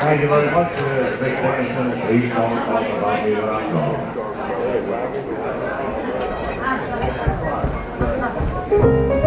Thank you very much. Big Bennington, please don't talk about me when I'm gone.